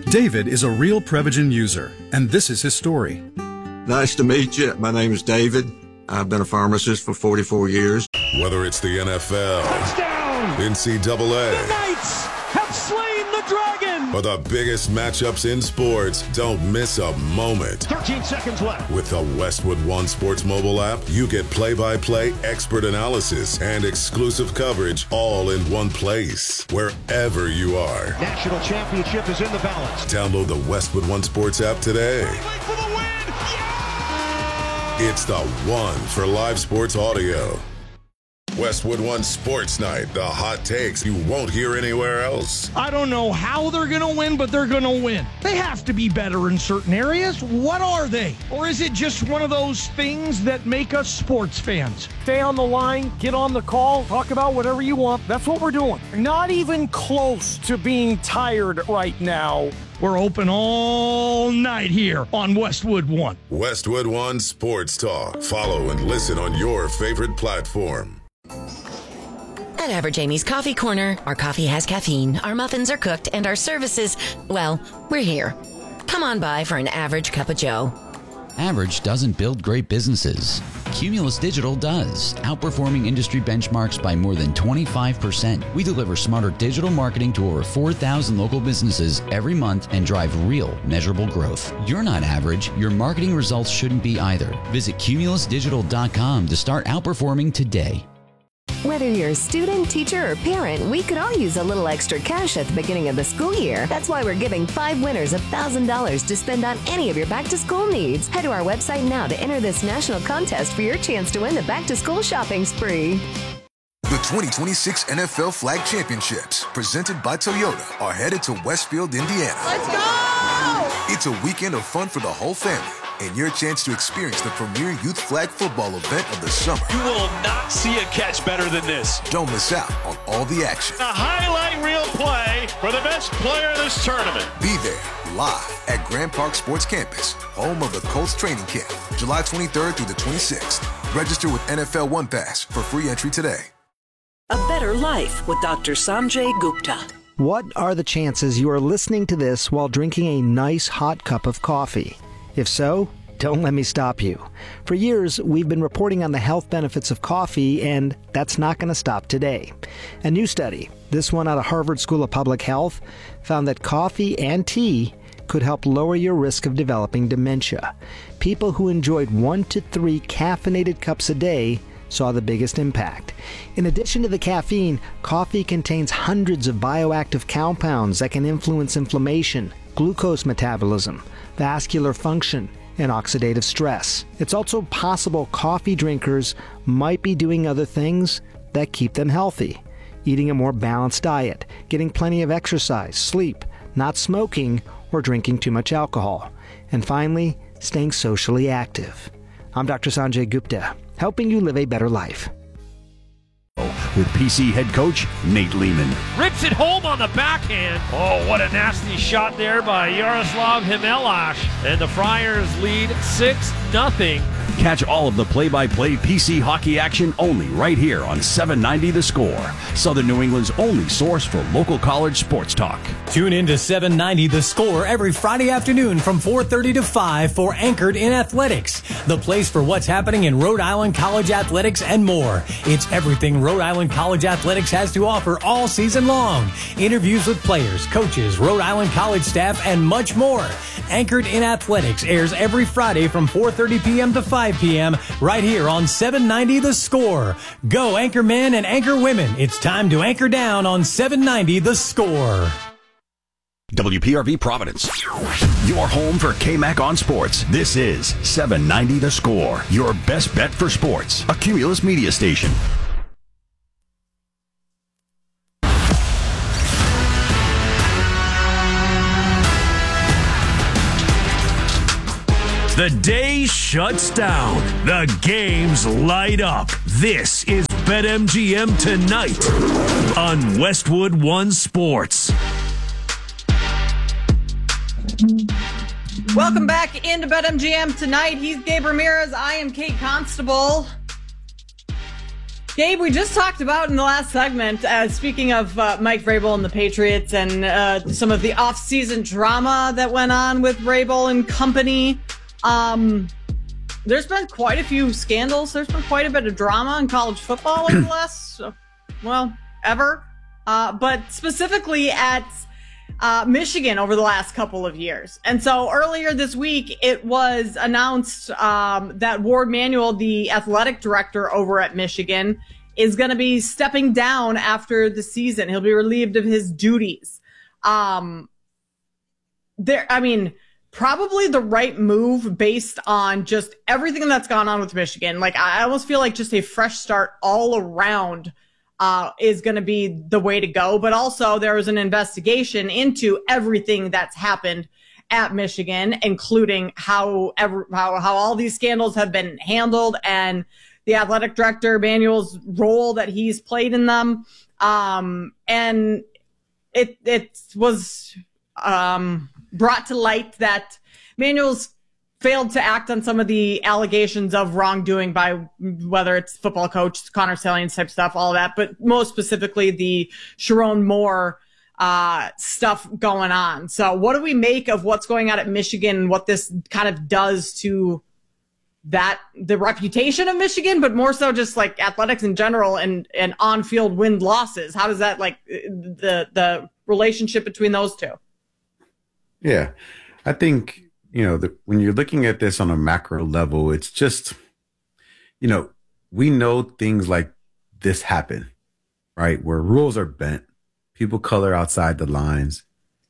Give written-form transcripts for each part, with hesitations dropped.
David is a real Prevagen user, and this is his story. Nice to meet you. My name is David. I've been a pharmacist for 44 years. Whether it's the NFL, touchdown, NCAA, the Knights have slain the dragon, or the biggest matchups in sports, don't miss a moment. 13 seconds left. With the Westwood One Sports mobile app, you get play-by-play, expert analysis, and exclusive coverage all in one place, wherever you are. National championship is in the balance. Download the Westwood One Sports app today. For the win! It's the one for live sports audio. Westwood One Sports Night, the hot takes you won't hear anywhere else. I don't know how they're going to win, but they're going to win. They have to be better in certain areas. What are they? Or is it just one of those things that make us sports fans? Stay on the line, get on the call, talk about whatever you want. That's what we're doing. Not even close to being tired right now. We're open all night here on Westwood One. Westwood One Sports Talk. Follow and listen on your favorite platform. At Average Amy's Coffee Corner, our coffee has caffeine, our muffins are cooked, and our services, well, we're here. Come on by for an average cup of joe. Average doesn't build great businesses. Cumulus Digital does, outperforming industry benchmarks by more than 25%. We deliver smarter digital marketing to over 4,000 local businesses every month and drive real, measurable growth. You're not average. Your marketing results shouldn't be either. Visit cumulusdigital.com to start outperforming today. Whether you're a student, teacher, or parent, we could all use a little extra cash at the beginning of the school year. That's why we're giving 5 winners $1,000 to spend on any of your back-to-school needs. Head to our website now to enter this national contest for your chance to win the back-to-school shopping spree. The 2026 NFL Flag Championships, presented by Toyota, are headed to Westfield, Indiana. Let's go! It's a weekend of fun for the whole family, and your chance to experience the premier youth flag football event of the summer. You will not see a catch better than this. Don't miss out on all the action. A highlight reel play for the best player in this tournament. Be there, live at Grand Park Sports Campus, home of the Colts training camp, July 23rd through the 26th. Register with NFL One Pass for free entry today. A Better Life with Dr. Sanjay Gupta. What are the chances you are listening to this while drinking a nice hot cup of coffee? If so, don't let me stop you. For years, we've been reporting on the health benefits of coffee, and that's not going to stop today. A new study, this one out of Harvard School of Public Health, found that coffee and tea could help lower your risk of developing dementia. People who enjoyed 1 to 3 caffeinated cups a day saw the biggest impact. In addition to the caffeine, coffee contains hundreds of bioactive compounds that can influence inflammation, glucose metabolism, vascular function, and oxidative stress. It's also possible coffee drinkers might be doing other things that keep them healthy. Eating a more balanced diet, getting plenty of exercise, sleep, not smoking, or drinking too much alcohol. And finally, staying socially active. I'm Dr. Sanjay Gupta, helping you live a better life. With PC head coach Nate Lehman. Rips it home on the backhand. Oh, what a nasty shot there by Yaroslav Himelash. And the Friars lead 6-0. Catch all of the play-by-play PC hockey action only right here on 790 The Score, Southern New England's only source for local college sports talk. Tune in to 790 The Score every Friday afternoon from 4:30 to 5 for Anchored in Athletics, the place for what's happening in Rhode Island college athletics and more. It's everything Rhode Island college athletics has to offer all season long. Interviews with players, coaches, Rhode Island college staff, and much more. Anchored in Athletics airs every Friday from 4:30 p.m. to 5 p.m. right here on 790 The Score. Go Anchor Men and Anchor Women. It's time to anchor down on 790 The Score. WPRV Providence, your home for KMAC on sports. This is 790 The Score, your best bet for sports, a Cumulus media station. The day shuts down. The games light up. This is BetMGM Tonight on Westwood One Sports. Welcome back into BetMGM Tonight. He's Gabe Ramirez. I am Kate Constable. Gabe, we just talked about in the last segment, speaking of Mike Vrabel and the Patriots and some of the off-season drama that went on with Vrabel and company. There's been quite a few scandals. There's been quite a bit of drama in college football over the last, ever. But specifically at Michigan over the last couple of years. And so earlier this week, it was announced that Ward Manuel, the athletic director over at Michigan, is going to be stepping down after the season. He'll be relieved of his duties. Probably the right move based on just everything that's gone on with Michigan. Like, I almost feel like just a fresh start all around is going to be the way to go. But also there was an investigation into everything that's happened at Michigan, including how all these scandals have been handled and the athletic director Manuel's role that he's played in them. And it was brought to light that Manuel's failed to act on some of the allegations of wrongdoing by whether it's football coach, Connor Salians type stuff, all of that, but most specifically the Sharon Moore stuff going on. So what do we make of what's going on at Michigan and what this kind of does to the reputation of Michigan, but more so just like athletics in general and on-field win losses? How does that, like, the relationship between those two? Yeah, I think, when you're looking at this on a macro level, it's just, we know things like this happen, right? Where rules are bent, people color outside the lines.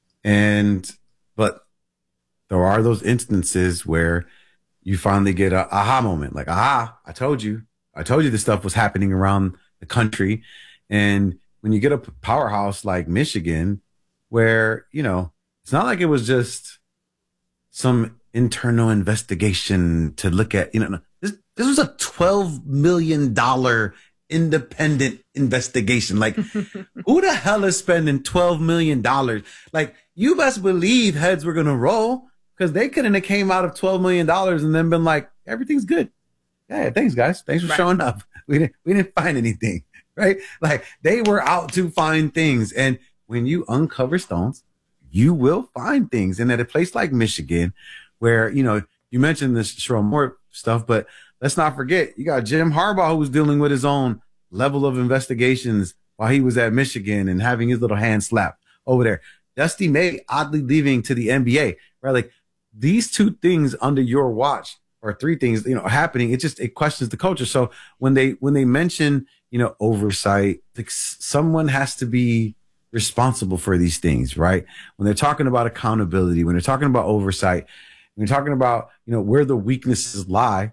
But there are those instances where you finally get a aha moment, like, aha, I told you this stuff was happening around the country. And when you get a powerhouse like Michigan, where, it's not like it was just some internal investigation to look at, this was a $12 million independent investigation. Like, who the hell is spending $12 million? Like, you best believe heads were going to roll, because they couldn't have came out of $12 million and then been like, everything's good. Yeah, thanks, guys. Thanks for showing up. We didn't find anything, right? Like, they were out to find things. And when you uncover stones, you will find things. And at a place like Michigan, where, you mentioned this Sharon Moore stuff, but let's not forget, you got Jim Harbaugh, who was dealing with his own level of investigations while he was at Michigan and having his little hand slapped over there. Dusty May oddly leaving to the NBA, right? Like, these two things under your watch, or three things, happening, it questions the culture. So when they mention, oversight, like, someone has to be responsible for these things, right? When they're talking about accountability, when they're talking about oversight, when you're talking about, where the weaknesses lie,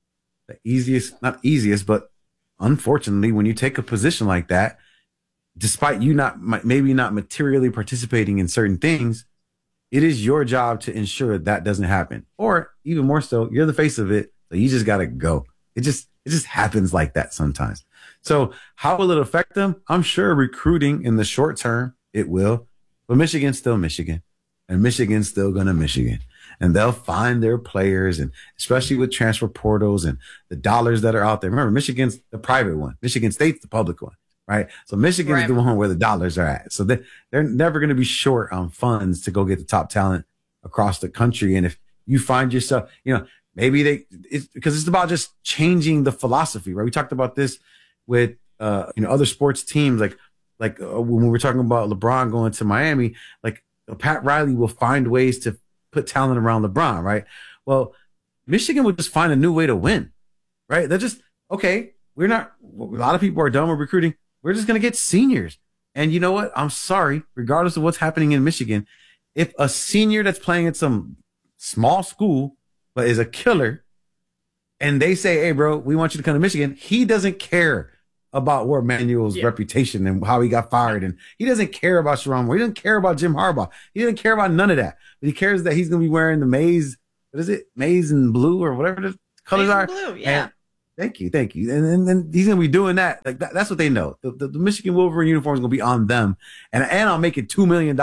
not easiest, but unfortunately, when you take a position like that, despite you maybe not materially participating in certain things, it is your job to ensure that doesn't happen. Or even more so, you're the face of it, so you just got to go. It just happens like that sometimes. So how will it affect them? I'm sure recruiting in the short term, it will. But Michigan's still Michigan. And Michigan's still going to Michigan. And they'll find their players, and especially with transfer portals and the dollars that are out there. Remember, Michigan's the private one. Michigan State's the public one, right? So Michigan's the one where the dollars are at. So they're never going to be short on funds to go get the top talent across the country. And if you find yourself, maybe because it's about just changing the philosophy, right? We talked about this with, other sports teams, like when we were talking about LeBron going to Miami, like Pat Riley will find ways to put talent around LeBron, right? Well, Michigan would just find a new way to win, right? They're just, okay, a lot of people are done with recruiting. We're just going to get seniors. And you know what? I'm sorry, regardless of what's happening in Michigan, if a senior that's playing at some small school, but is a killer, and they say, hey, bro, we want you to come to Michigan, he doesn't care about Ward Manuel's reputation and how he got fired. And he doesn't care about Sharon Moore. He doesn't care about Jim Harbaugh. He doesn't care about none of that. But he cares that he's going to be wearing the maize. What is it? Maize and blue, or whatever the colors are. Blue, yeah. And thank you. And then he's going to be doing that. Like that's what they know. The Michigan Wolverine uniform is going to be on them. And I'll make it $2 million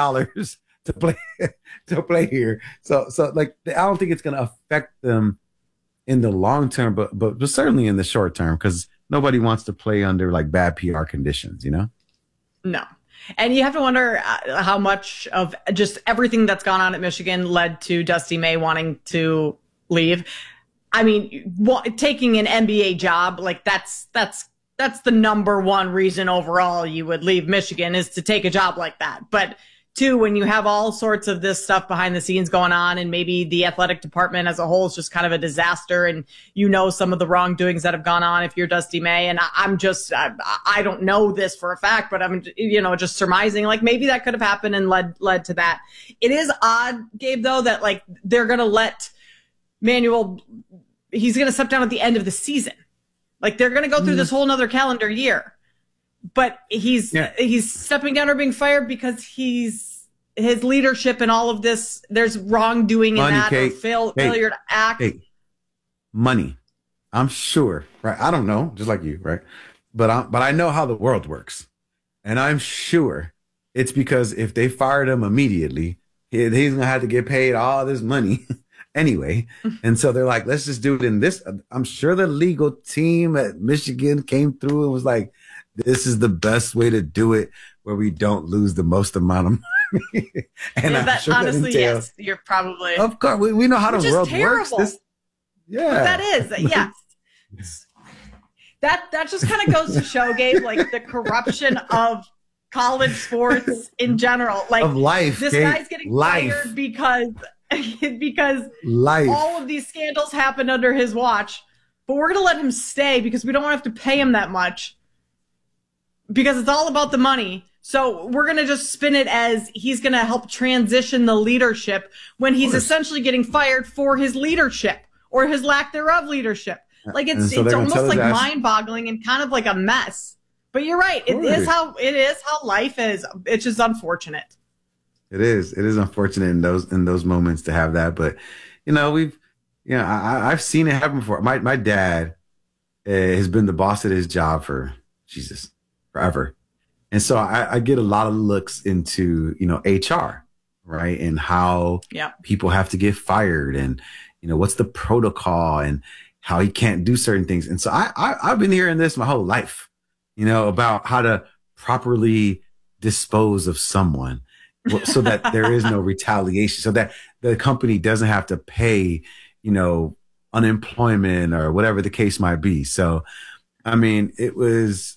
to play here. So like, I don't think it's going to affect them in the long term, but certainly in the short term, because nobody wants to play under like bad PR conditions, you know? No. And you have to wonder how much of just everything that's gone on at Michigan led to Dusty May wanting to leave. I mean, taking an NBA job, like that's the number one reason overall you would leave Michigan, is to take a job like that. But two, when you have all sorts of this stuff behind the scenes going on, and maybe the athletic department as a whole is just kind of a disaster, and you know some of the wrongdoings that have gone on if you're Dusty May, and I don't know this for a fact, but I'm just surmising like maybe that could have happened and led to that. It is odd, Gabe, though, that like they're going to let Manuel, he's going to step down at the end of the season. Like they're going to go through this whole nother calendar year. But he's stepping down or being fired because his leadership and all of this, there's wrongdoing in that, or failure to act. Money. I'm sure, right? I don't know, just like you, right? But I know how the world works. And I'm sure it's because if they fired him immediately, he's going to have to get paid all this money anyway. And so they're like, let's just do it in this. I'm sure the legal team at Michigan came through and was like, this is the best way to do it where we don't lose the most amount of money. And yeah, that, sure honestly, yes, you're probably. Of course, we know how the world works. But that is, yes. That just kind of goes to show, Gabe, like the corruption of college sports in general. Like of life. This guy's getting fired because all of these scandals happened under his watch. But we're going to let him stay because we don't want to have to pay him that much, because it's all about the money. So we're going to just spin it as he's going to help transition the leadership when he's essentially getting fired for his leadership or his lack thereof leadership. Like it's almost like mind-boggling and kind of like a mess. But you're right. It is how life is. It's just unfortunate. It is. It is unfortunate in those moments to have that. But I've seen it happen before. My dad has been the boss at his job for forever. And so I get a lot of looks into, HR, right? And how people have to get fired and, what's the protocol and how he can't do certain things. And so I've been hearing this my whole life, about how to properly dispose of someone so that there is no retaliation, so that the company doesn't have to pay, unemployment or whatever the case might be. So, I mean, it was,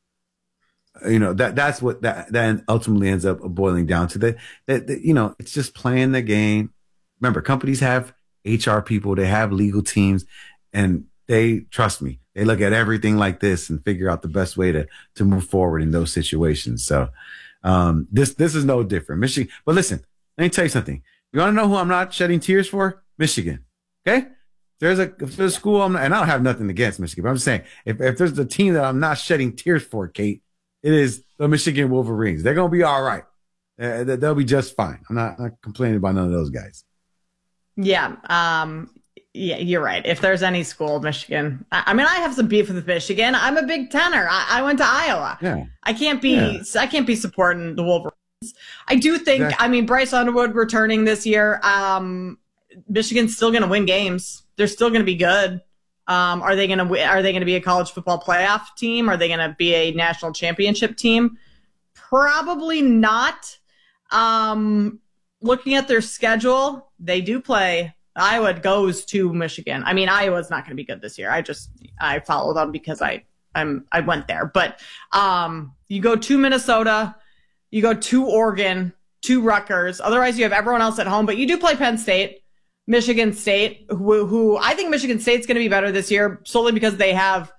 that's what that ultimately ends up boiling down to. That it's just playing the game. Remember, companies have HR people, they have legal teams, and they, trust me, they look at everything like this and figure out the best way to move forward in those situations. So this is no different. Michigan. But listen, let me tell you something. You want to know who I'm not shedding tears for? Michigan. Okay? If there's a school, and I don't have nothing against Michigan, but I'm just saying, if there's a team that I'm not shedding tears for, Kate, it is the Michigan Wolverines. They're going to be all right. They'll be just fine. I'm not complaining about none of those guys. Yeah. Yeah, you're right. If there's any school, Michigan. I mean, I have some beef with Michigan. I'm a Big Tenner. I went to Iowa. Yeah. I can't be supporting the Wolverines. I do think, exactly. I mean, Bryce Underwood returning this year. Michigan's still going to win games. They're still going to be good. Are they going to be a college football playoff team? Are they going to be a national championship team? Probably not. Looking at their schedule, they do play. Iowa goes to Michigan. I mean, Iowa's not going to be good this year. I follow them because I went there. But you go to Minnesota, you go to Oregon, to Rutgers. Otherwise, you have everyone else at home. But you do play Penn State, Michigan State, who I think Michigan State's going to be better this year solely because they have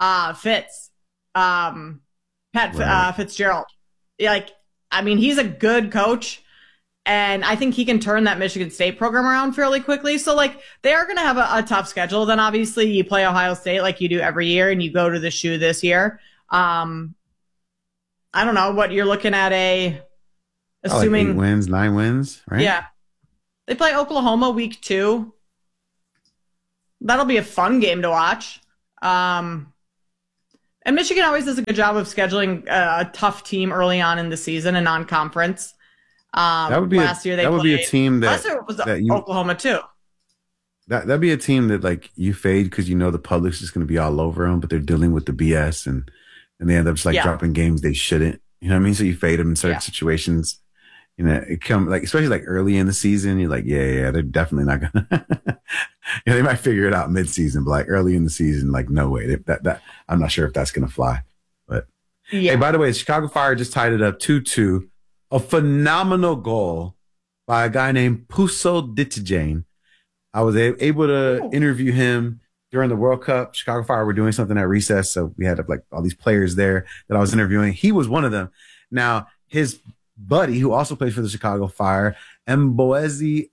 Fitzgerald. He's a good coach. And I think he can turn that Michigan State program around fairly quickly. So, they are going to have a tough schedule. Then, obviously, you play Ohio State like you do every year, and you go to the shoe this year. I don't know what you're looking at. Assuming 8 wins, 9 wins, right? Yeah. They play Oklahoma week 2. That'll be a fun game to watch. And Michigan always does a good job of scheduling a tough team early on in the season, a non-conference. That would be last year they that would played, be a team that last year it was that Oklahoma too. that'd be a team that like you fade because you know the public's just going to be all over them, but they're dealing with the BS and they end up just like dropping games they shouldn't. You know what I mean? So you fade them in certain situations. You know, it come like especially like early in the season. You're like, yeah, they're definitely not gonna. They might figure it out mid-season, but like early in the season, like no way. That I'm not sure if that's gonna fly. But hey, by the way, the Chicago Fire just tied it up 2-2. A phenomenal goal by a guy named Puso Ditijane. I was able to interview him during the World Cup. Chicago Fire were doing something at recess, so we had like all these players there that I was interviewing. He was one of them. Now, his buddy, who also plays for the Chicago Fire, Embo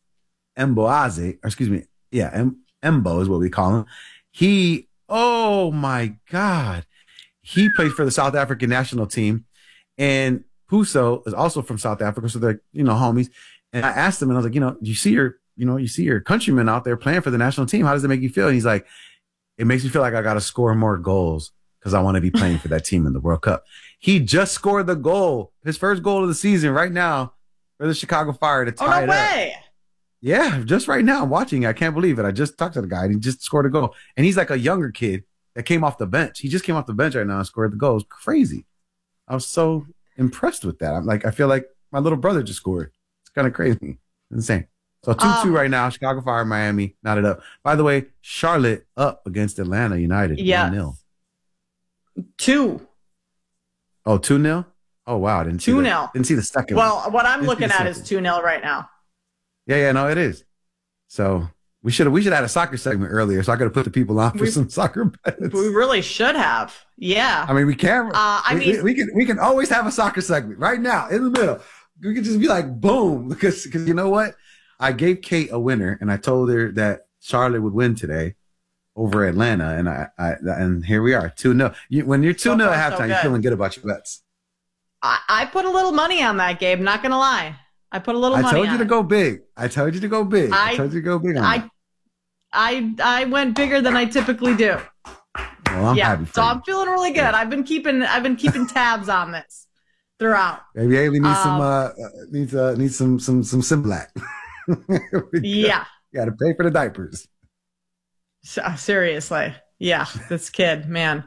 is what we call him. Oh my God. He played for the South African national team, and Puso is also from South Africa, so they're, homies. And I asked him, and I was like, you see your countrymen out there playing for the national team. How does it make you feel? And he's like, it makes me feel like I got to score more goals because I want to be playing for that team in the World Cup. He just scored the goal, his first goal of the season right now for the Chicago Fire to tie it up. Yeah, just right now I'm watching. I can't believe it. I just talked to the guy and he just scored a goal. And he's like a younger kid that came off the bench. He just came off the bench right now and scored the goal. It was crazy. I was so impressed with that. I feel like my little brother just scored. It's kind of crazy. Insane. So 2-2 right now. Chicago Fire, Miami, knotted up. By the way, Charlotte up against Atlanta United. Yeah. 1-0. 2. Oh, 2-0? Oh, wow. I didn't see 2-0. Didn't see the second one. Well, what I'm looking at is 2-0 right now. Yeah, no, it is. So we should have had a soccer segment earlier, so I got to put the people on for some soccer bets. We really should have. Yeah. I mean, we can. We can always have a soccer segment right now in the middle. We could just be like, boom, because you know what? I gave Kate a winner, and I told her that Charlotte would win today over Atlanta, and here we are, 2-0. When you're 2-0 at halftime, you're feeling good about your bets. I put a little money on that, Gabe. Not gonna lie, I put a little money. I told you to go big. I told you to go big on that. I went bigger than I typically do. Well, I'm happy for so you. I'm feeling really good. Yeah. I've been keeping tabs on this throughout. Maybe Haley needs some Similac. Yeah. Got to pay for the diapers. Seriously. Yeah. This kid, man.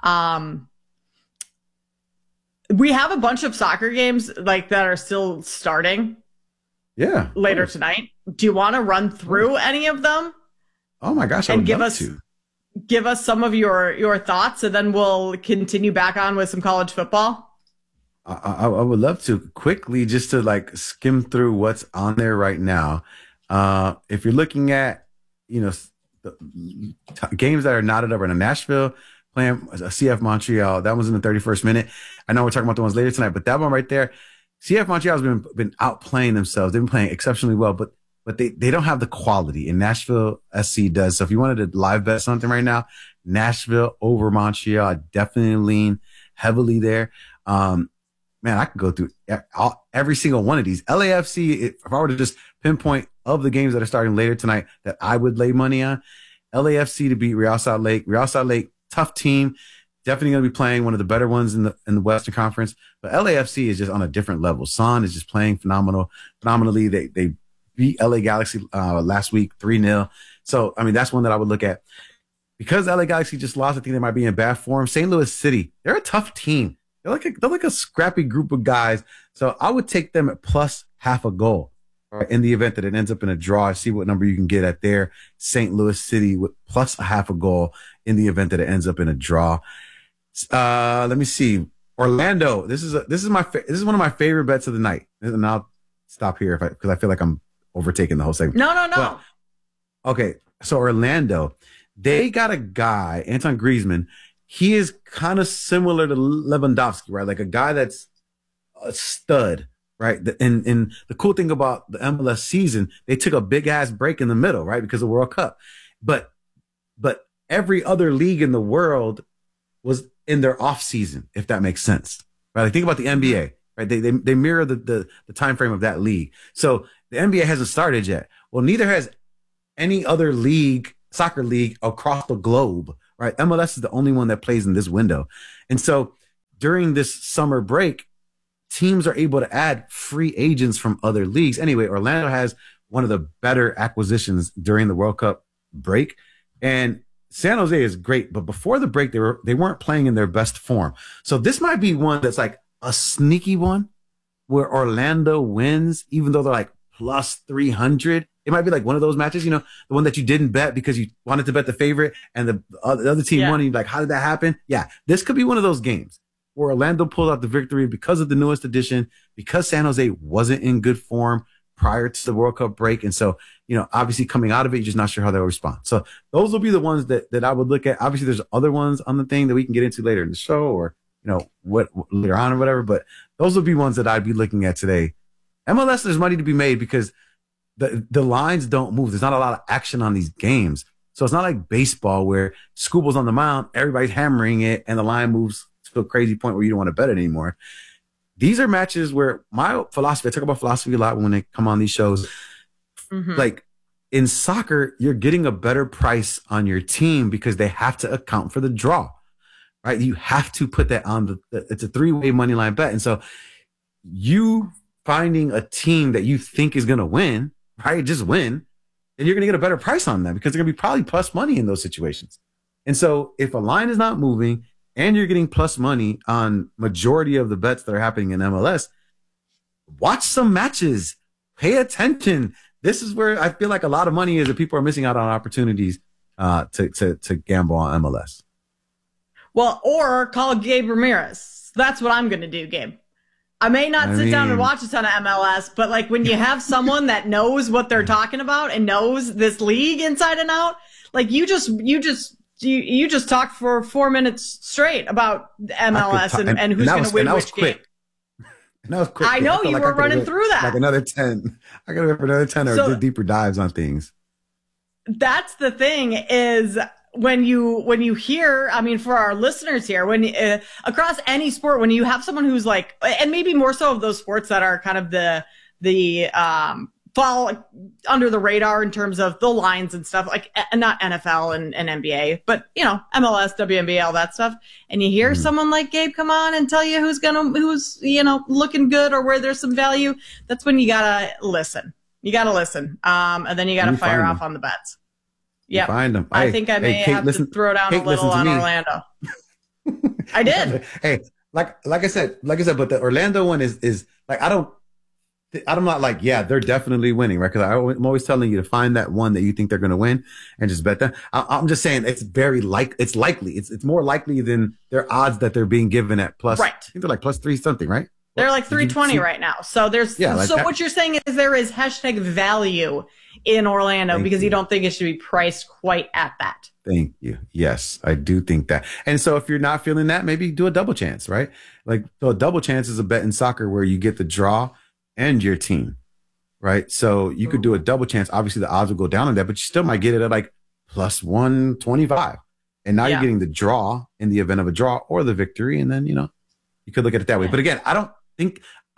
We have a bunch of soccer games like that are still starting. Yeah. Later tonight. Do you want to run through any of them? Oh my gosh. And give us some of your thoughts, and then we'll continue back on with some college football. I would love to quickly just to like skim through what's on there right now. If you're looking at, the games that are knotted up in Nashville playing CF Montreal, that was in the 31st minute. I know we're talking about the ones later tonight, but that one right there, CF Montreal's been outplaying themselves. They've been playing exceptionally well, but they don't have the quality, and Nashville SC does. So if you wanted to live bet something right now, Nashville over Montreal, I definitely lean heavily there. Man, I could go through every single one of these. LAFC, if I were to just pinpoint of the games that are starting later tonight that I would lay money on, LAFC to beat Real Salt Lake. Real Salt Lake, tough team. Definitely going to be playing one of the better ones in the Western Conference. But LAFC is just on a different level. Son is just playing phenomenally. They beat LA Galaxy last week 3-0. So, I mean, that's one that I would look at. Because LA Galaxy just lost, I think they might be in bad form. St. Louis City, they're a tough team. They're like a scrappy group of guys. So I would take them at plus half a goal in the event that it ends up in a draw. See what number you can get at there. St. Louis City with plus a half a goal in the event that it ends up in a draw. Let me see. Orlando. This is one of my favorite bets of the night. And I'll stop here because I feel like I'm overtaking the whole segment. No. But, okay. So Orlando, they got a guy, Anton Griezmann. He is kind of similar to Lewandowski, right? Like a guy that's a stud, right? And the cool thing about the MLS season, they took a big ass break in the middle, right? Because of World Cup. But every other league in the world was in their off season, if that makes sense, right? Like think about the NBA, right? They mirror the time frame of that league. So the NBA hasn't started yet. Well, neither has any other league, soccer league across the globe. Right. MLS is the only one that plays in this window. And so during this summer break, teams are able to add free agents from other leagues. Anyway, Orlando has one of the better acquisitions during the World Cup break. And San Jose is great, but before the break, they weren't playing in their best form. So this might be one that's like a sneaky one where Orlando wins, even though they're like plus 300. It might be like one of those matches, the one that you didn't bet because you wanted to bet the favorite and the other team won. And you're like, how did that happen? Yeah, this could be one of those games where Orlando pulled out the victory because of the newest edition, because San Jose wasn't in good form prior to the World Cup break. And so, obviously coming out of it, you're just not sure how they'll respond. So those will be the ones that I would look at. Obviously, there's other ones on the thing that we can get into later in the show or, what later on or whatever, but those will be ones that I'd be looking at today. MLS, there's money to be made because the lines don't move. There's not a lot of action on these games. So it's not like baseball where Scooble's on the mound, everybody's hammering it, and the line moves to a crazy point where you don't want to bet it anymore. These are matches where my philosophy, I talk about philosophy a lot when they come on these shows. Mm-hmm. Like in soccer, you're getting a better price on your team because they have to account for the draw, right? You have to put that on it's a 3-way money line bet. And so you finding a team that you think is going to win, right? Just win. And you're going to get a better price on them because they're going to be probably plus money in those situations. And so if a line is not moving and you're getting plus money on majority of the bets that are happening in MLS, watch some matches, pay attention. This is where I feel like a lot of money is that people are missing out on opportunities to gamble on MLS. Well, or call Gabe Ramirez. That's what I'm going to do, Gabe. I may not sit down and watch a ton of MLS, but like when you have someone that knows what they're talking about and knows this league inside and out, like you just talked for 4 minutes straight about MLS and who's going to win which game. And that was quick. I know you were running through that. Like another 10. I got to go for another 10 or do deeper dives on things. That's the thing is when you hear, I mean, for our listeners here, when across any sport, when you have someone who's like, and maybe more so of those sports that are kind of the fall under the radar in terms of the lines and stuff, like not NFL and NBA, but MLS, WNBA, all that stuff. And you hear someone like Gabe come on and tell you who's looking good or where there's some value. That's when you gotta listen. And then you gotta fire off on the bets. Yeah, find them. I think I may have to throw down a little on Orlando. I did. Hey, like I said, but the Orlando one is like I'm not like, yeah, they're definitely winning, right? Because I'm always telling you to find that one that you think they're going to win and just bet them. I'm just saying it's it's likely. It's more likely than their odds that they're being given at plus. Right. I think they're like plus 3 something, right? They're like 320 right now. So what you're saying is there is hashtag value in Orlando because you don't think it should be priced quite at that. Thank you. Yes, I do think that. And so if you're not feeling that, maybe do a double chance, right? Like, so a double chance is a bet in soccer where you get the draw and your team, right? So you could do a double chance. Obviously the odds will go down on that, but you still might get it at like plus 125. And now you're getting the draw in the event of a draw or the victory. And then, you could look at it that way. But again, I don't think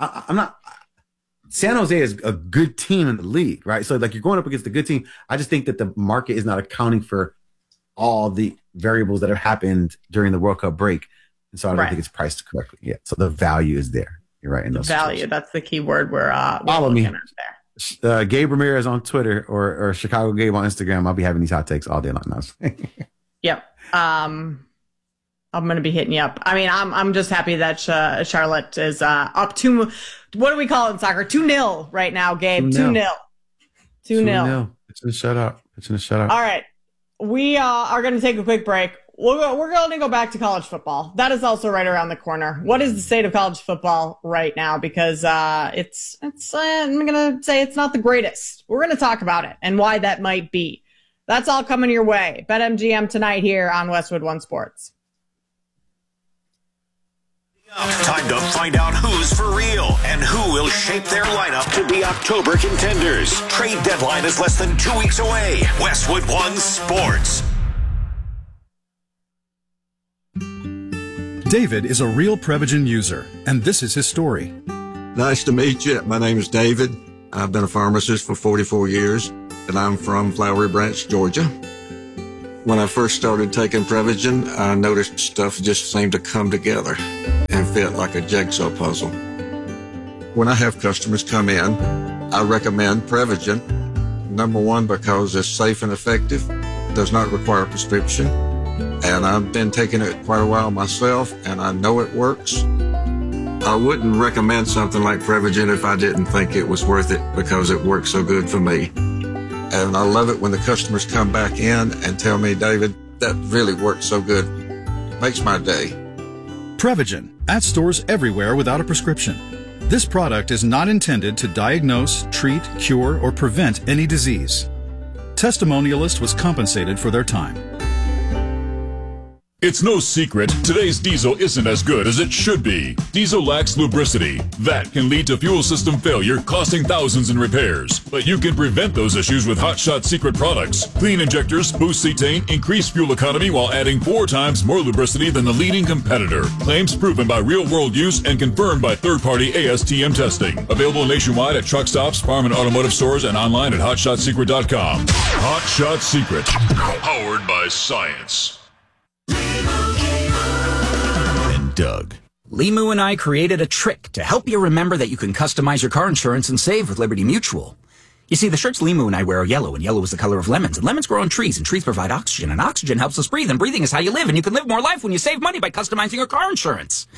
San Jose is a good team in the league, right? So like you're going up against a good team. I just think that the market is not accounting for all the variables that have happened during the World Cup break. And so I don't think it's priced correctly yet. So the value is there. You're right. In those value. Situations. That's the key word we're follow me there. Gabe Ramirez on Twitter or Chicago Gabe on Instagram. I'll be having these hot takes all day long now. Yep. I'm going to be hitting you up. I mean, I'm just happy that Charlotte is up to, what do we call it in soccer? 2-0 right now, Gabe. 2-0. 2-0. It's in a shutout. All right. We are going to take a quick break. We're going to go back to college football. That is also right around the corner. What is the state of college football right now? Because it's I'm going to say it's not the greatest. We're going to talk about it and why that might be. That's all coming your way. BetMGM tonight here on Westwood One Sports. Time to find out who's for real and who will shape their lineup to be October contenders. Trade deadline is less than 2 weeks away. Westwood One Sports. David is a real Prevagen user, and this is his story. Nice to meet you. My name is David. I've been a pharmacist for 44 years, and I'm from Flowery Branch, Georgia. When I first started taking Prevagen, I noticed stuff just seemed to come together and fit like a jigsaw puzzle. When I have customers come in, I recommend Prevagen. Number one, because it's safe and effective. does not require a prescription. And I've been taking it quite a while myself, and I know it works. I wouldn't recommend something like Prevagen if I didn't think it was worth it because it works so good for me. And I love it when the customers come back in and tell me, David, that really works so good. Makes my day. Prevagen, at stores everywhere without a prescription. This product is not intended to diagnose, treat, cure, or prevent any disease. Testimonialist was compensated for their time. It's no secret, today's diesel isn't as good as it should be. Diesel lacks lubricity. That can lead to fuel system failure, costing thousands in repairs. But you can prevent those issues with Hot Shot Secret products. Clean injectors, boost cetane, increase fuel economy while adding 4 times more lubricity than the leading competitor. Claims proven by real-world use and confirmed by third-party ASTM testing. Available nationwide at truck stops, farm and automotive stores, and online at hotshotsecret.com. Hot Shot Secret. Powered by science. Doug. Limu and I created a trick to help you remember that you can customize your car insurance and save with Liberty Mutual. You see, the shirts Limu and I wear are yellow, and yellow is the color of lemons, and lemons grow on trees, and trees provide oxygen, and oxygen helps us breathe, and breathing is how you live, and you can live more life when you save money by customizing your car insurance.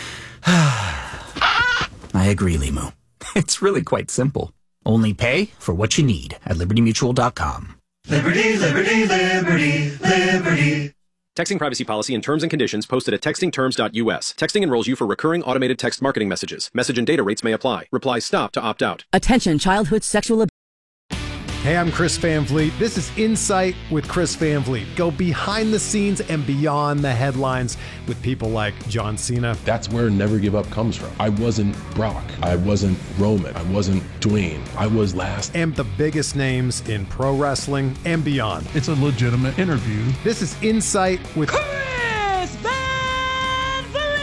I agree, Limu. It's really quite simple. Only pay for what you need at libertymutual.com. Liberty, liberty, liberty, liberty. Texting privacy policy and terms and conditions posted at textingterms.us. Texting enrolls you for recurring automated text marketing messages. Message and data rates may apply. Reply stop to opt out. Attention, childhood sexual abuse. Hey, I'm Chris Van Vliet. This is Insight with Chris Van Vliet. Go behind the scenes and beyond the headlines with people like John Cena. That's where Never Give Up comes from. I wasn't Brock. I wasn't Roman. I wasn't Dwayne. I was last. And the biggest names in pro wrestling and beyond. It's a legitimate interview. This is Insight with Chris Van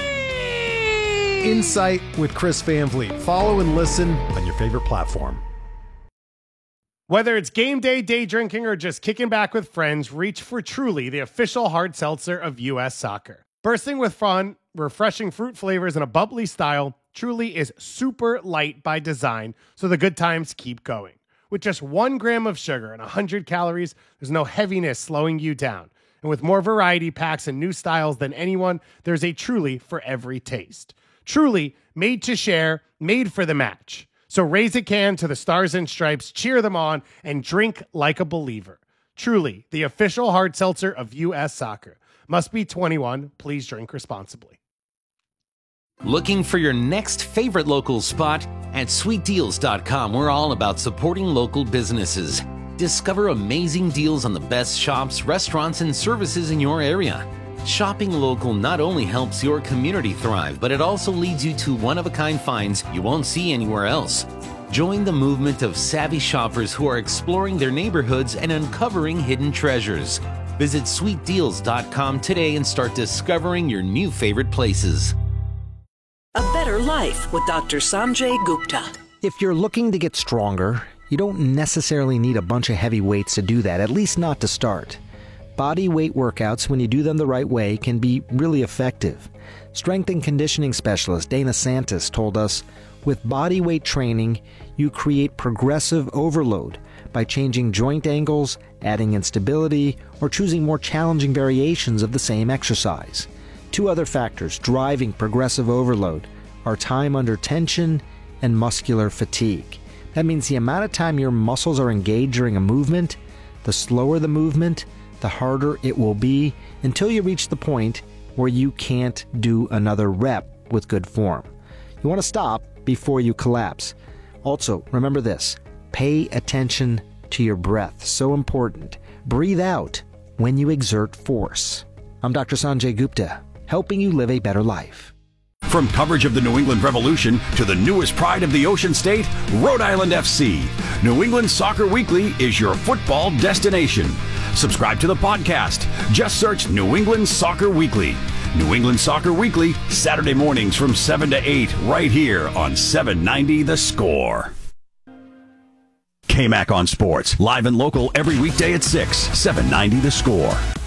Vliet. Insight with Chris Van Vliet. Follow and listen on your favorite platform. Whether it's game day, day drinking, or just kicking back with friends, reach for Truly, the official hard seltzer of U.S. Soccer. Bursting with fun, refreshing fruit flavors, and a bubbly style, Truly is super light by design, so the good times keep going. With just 1 gram of sugar and 100 calories, there's no heaviness slowing you down. And with more variety packs and new styles than anyone, there's a Truly for every taste. Truly, made to share, made for the match. So raise a can to the Stars and Stripes, cheer them on, and drink like a believer. Truly, the official hard seltzer of U.S. Soccer. Must be 21. Please drink responsibly. Looking for your next favorite local spot? At sweetdeals.com, we're all about supporting local businesses. Discover amazing deals on the best shops, restaurants, and services in your area. Shopping local not only helps your community thrive, but it also leads you to one-of-a-kind finds you won't see anywhere else. Join the movement of savvy shoppers who are exploring their neighborhoods and uncovering hidden treasures. Visit sweetdeals.com today and start discovering your new favorite places. A better life with Dr. Sanjay Gupta. If you're looking to get stronger, you don't necessarily need a bunch of heavy weights to do that, at least not to start. Body weight workouts, when you do them the right way, can be really effective. Strength and conditioning specialist Dana Santis told us, with body weight training, you create progressive overload by changing joint angles, adding instability, or choosing more challenging variations of the same exercise. 2 other factors driving progressive overload are time under tension and muscular fatigue. That means the amount of time your muscles are engaged during a movement, the slower the movement, the harder it will be until you reach the point where you can't do another rep with good form. You want to stop before you collapse. Also, remember this, pay attention to your breath. So important. Breathe out when you exert force. I'm Dr. Sanjay Gupta, helping you live a better life. From coverage of the New England Revolution to the newest pride of the Ocean State, Rhode Island FC, New England Soccer Weekly is your football destination. Subscribe to the podcast. Just search New England Soccer Weekly. New England Soccer Weekly, Saturday mornings from 7 to 8, right here on 790 The Score. KMAC on Sports, live and local every weekday at 6, 790 The Score.